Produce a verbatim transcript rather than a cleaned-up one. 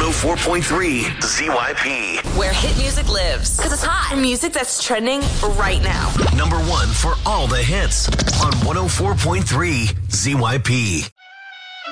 oh four point three Z Y P. Where hit music lives. Because it's hot. Music that's trending right now. Number one for all the hits on one oh four point three Z Y P.